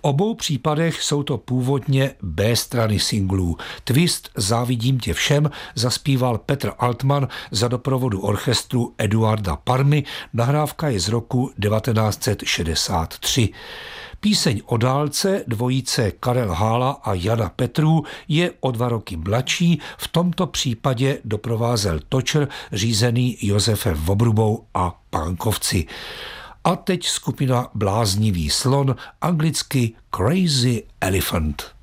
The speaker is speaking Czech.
obou případech jsou to původně B strany singlů. Twist Závidím tě všem zaspíval Petr Altman za doprovodu orchestru Eduarda Parmy, nahrávka je z roku 1963. Píseň O dálce dvojice Karel Hála a Jana Petrů je o 2 roky mladší, v tomto případě doprovázel točr řízený Josefem Vobrubou a Pánkovci. A teď skupina Bláznivý slon, anglicky Crazy Elephant.